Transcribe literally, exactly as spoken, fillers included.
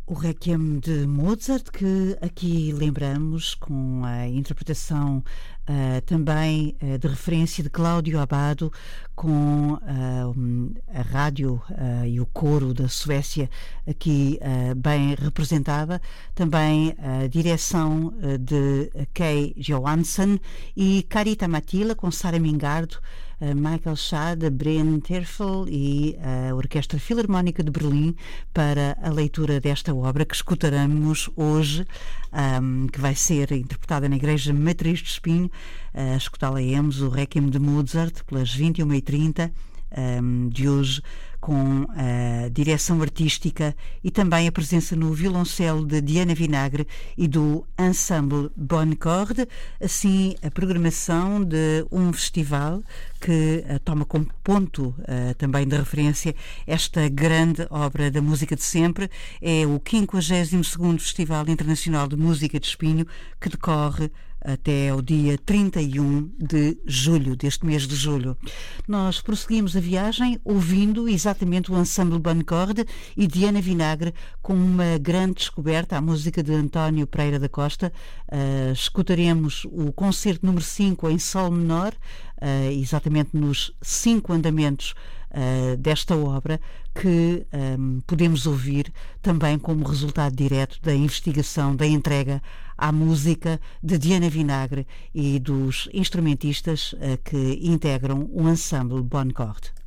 O Requiem de Mozart, que aqui lembramos com a interpretação uh, também uh, de referência de Cláudio Abbado, com uh, a rádio uh, e o coro da Suécia aqui uh, bem representada, também a direção uh, de Kay Johansson e Carita Matila com Sara Mingardo, Uh, Michael Schade, Bryn Terfel e a Orquestra Filarmónica de Berlim para a leitura desta obra que escutaremos hoje, um, que vai ser interpretada na Igreja Matriz de Espinho. Uh, escutá-la-emos o Requiem de Mozart pelas vinte e uma e trinta um, de hoje, com a direção artística e também a presença no violoncelo de Diana Vinagre e do Ensemble Bonne Corde. Assim, a programação de um festival que uh, toma como ponto uh, também de referência esta grande obra da música de sempre. É o quinquagésimo segundo Festival Internacional de Música de Espinho, que decorre até o dia trinta e um de julho, deste mês de julho. Nós prosseguimos a viagem ouvindo exatamente o Ensemble Bonne Corde e Diana Vinagre com uma grande descoberta, a música de António Pereira da Costa. Uh, escutaremos o concerto número cinco em sol menor, uh, exatamente nos cinco andamentos Uh, desta obra, que um, podemos ouvir também como resultado direto da investigação, da entrega à música de Diana Vinagre e dos instrumentistas uh, que integram o Ensemble Bonne Corde.